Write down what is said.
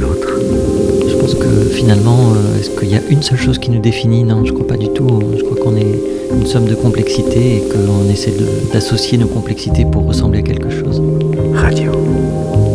l'autre. Je pense que finalement, est-ce qu'il y a une seule chose qui nous définit? Non, je crois pas du tout. Je crois qu'on est une somme de complexités et qu'on essaie d'associer nos complexités pour ressembler à quelque chose. Radio.